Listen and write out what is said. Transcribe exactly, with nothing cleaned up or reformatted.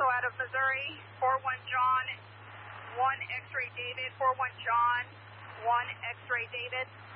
out of Missouri, four one John, one X-ray David, four one John, one X-ray David.